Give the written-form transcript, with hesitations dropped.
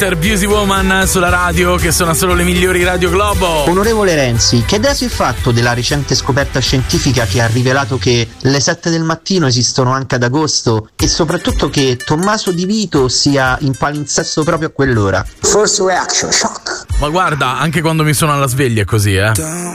Mr. Beauty Woman sulla radio, che sono solo le migliori Radio Globo. Onorevole Renzi, che idea si è fatto della recente scoperta scientifica che ha rivelato che le 7 del mattino esistono anche ad agosto e soprattutto che Tommaso Di Vito sia in palinsesto proprio a quell'ora? First reaction, shock. Ma guarda, anche quando mi suona la sveglia è così,